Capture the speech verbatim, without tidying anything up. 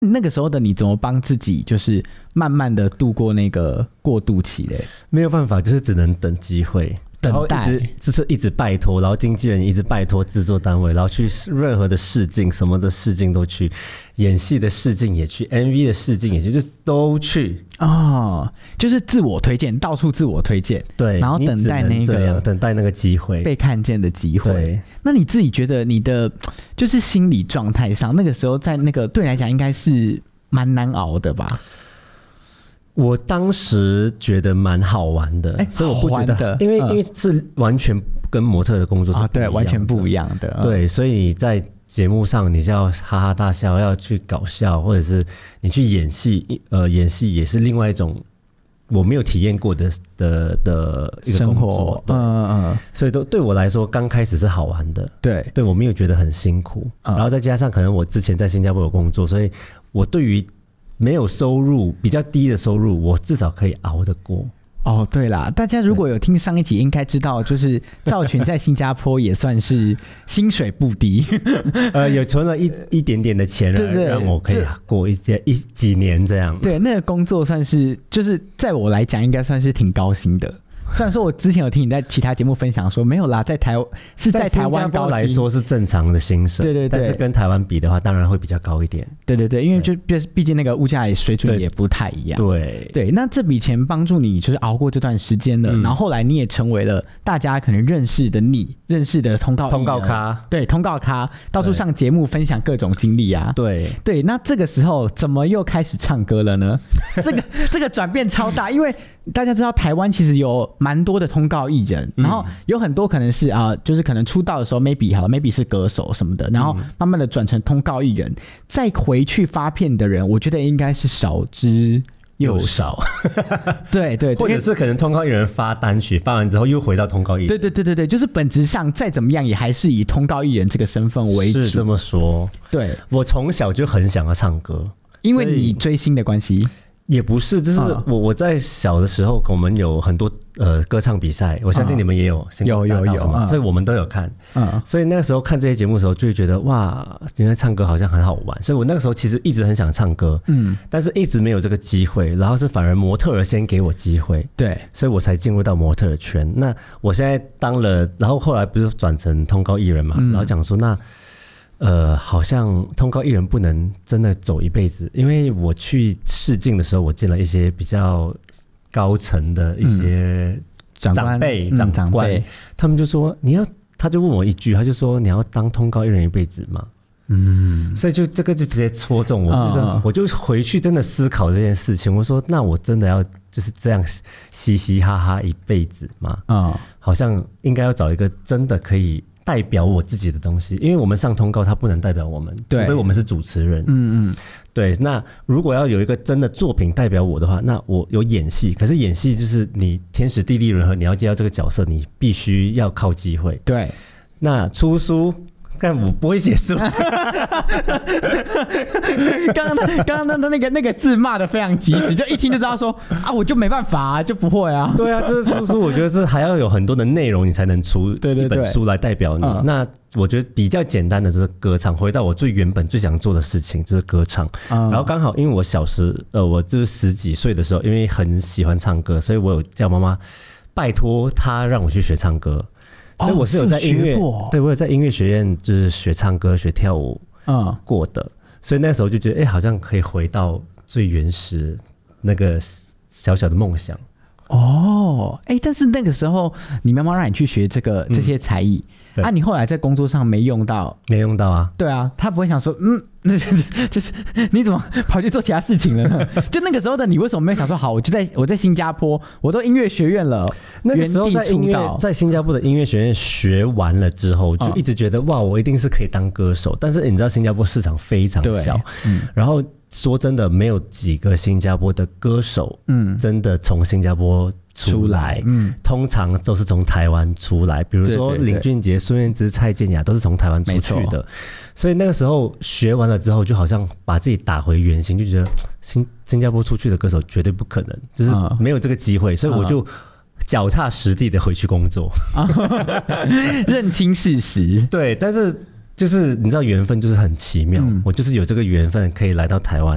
那个时候的你怎么帮自己就是慢慢的度过那个过渡期嘞？ 没有办法，就是只能等机会， 等待， 然后一直就是一直拜托，然后经纪人一直拜托制作单位，然后去任何的试镜，什么的试镜都去，演戏的试镜也去 ，M V 的试镜也去，就都去哦，就是自我推荐，到处自我推荐， 对， 然后等待那个等待那个机会被看见的机会。 对， 那你自己觉得你的就是心理状态上，那个时候在那个对你来讲应该是蛮难熬的吧？ 我当时觉得蛮好玩的， 欸、 所以我不觉得，因为、嗯、因为是完全跟模特的工作是不一样的、 哦、对，完全不一样的。嗯、 对，所以你在节目上你就要哈哈大笑，要去搞笑，或者是你去演戏，呃，演戏也是另外一种我没有体验过的的的一个工作，对，嗯嗯，所以都对我来说，刚开始是好玩的， 对， 对我没有觉得很辛苦，嗯、然后再加上可能我之前在新加坡有工作，所以我对于没有收入、比较低的收入，我至少可以熬得过。 哦，对啦，大家如果有听上一集，应该知道，就是兆群在新加坡也算是薪水不低， 呃，有存了一一点点的钱，对对，让我可以过一些一几年这样。 对，那个工作算是，就是在我来讲，应该算是挺高薪的。虽然说我之前有听你在其他节目分享说没有啦，在台是在台湾高薪来说是正常的薪水，对对对，但是跟台湾比的话，当然会比较高一点。 对对对，因为就毕竟那个物价也水准也不太一样。 对对，那这笔钱帮助你就是熬过这段时间了，嗯、然后后来你也成为了大家可能认识的你认识的通告通告咖， 对，通告咖到处上节目分享各种经历啊。 对对，那这个时候怎么又开始唱歌了呢？这个这个转变超大，因为大家知道台湾其实有蛮多的通告艺人，然后有很多可能是啊、呃，就是可能出道的时候 maybe 好 maybe 是歌手什么的，然后慢慢的转成通告艺人，再回去发片的人，我觉得应该是少之又少。对 对, 对， 或者是可能通告艺人发单曲，发完之后又回到通告艺人。 对对对对对，就是本质上再怎么样也还是以通告艺人这个身份为主。 是这么说。对，我从小就很想要唱歌， 因为你追星的关系。 也不是，就是我我在小的时候，我们有很多呃歌唱比赛，我相信你们也有， 嗯、有有有、嗯， 所以我们都有看。嗯，所以那个时候看这些节目的时候，就会觉得哇，原来唱歌好像很好玩。所以我那个时候其实一直很想唱歌，嗯，但是一直没有这个机会，然后是反而模特儿先给我机会， 对， 所以我才进入到模特儿圈。那我现在当了，然后后来不是转成通告艺人嘛，嗯、然后讲说那。呃，好像通告艺人不能真的走一辈子，因为我去试镜的时候，我见了一些比较高层的一些长辈、嗯、长, 长官、嗯，他们就说你要，他就问我一句，他就说你要当通告艺人一辈子吗？嗯，所以就这个就直接戳中我，就是、嗯、我就回去真的思考这件事情。我说，那我真的要就是这样嘻嘻哈哈一辈子吗？嗯，好像应该要找一个真的可以。代表我自己的东西，因为我们上通告，它不能代表我们，除非我们是主持人。嗯嗯，对。那如果要有一个真的作品代表我的话，那我有演戏，可是演戏就是你天时地利人和，你要接到这个角色，你必须要靠机会。对。那出书。但我不会写书。 刚刚刚刚的那个那个字骂的非常及时，就一听就知道说啊，我就没办法啊，就不会啊。 对啊，就是出书，我觉得是还要有很多的内容，你才能出一本书来代表你。对对对，那我觉得比较简单的就是歌唱，回到我最原本最想做的事情就是歌唱。嗯、然后刚好因为我小时呃，我就是十几岁的时候，因为很喜欢唱歌，所以我有叫妈妈拜托她让我去学唱歌。所以我是有在音乐，哦、对我有在音乐学院就是学唱歌、学跳舞，嗯，过的。所以那时候就觉得，哎、欸，好像可以回到最原始那个小小的梦想。 哦，哎、欸，但是那个时候你妈妈让你去学这个这些才艺、嗯、啊，你后来在工作上没用到， 没用到啊？ 对啊，她不会想说，嗯，那就是你怎么跑去做其他事情了呢？就那个时候的你，为什么没有想说，好，我就在我在新加坡，我都音乐学院了， 那个时候在音乐在新加坡的音乐学院学完了之后，就一直觉得、嗯、哇，我一定是可以当歌手。但是你知道新加坡市场非常小，嗯、然后。说真的，没有几个新加坡的歌手，嗯，真的从新加坡出来，嗯，通常都是从台湾出来，比如说林俊杰、孙燕姿、蔡健雅都是从台湾出去的，所以那个时候学完了之后，就好像把自己打回原形，就觉得新新加坡出去的歌手绝对不可能，就是没有这个机会，所以我就脚踏实地的回去工作， 认清事实， 对，但是。就是你知道缘分就是很奇妙、嗯、我就是有这个缘分可以来到台湾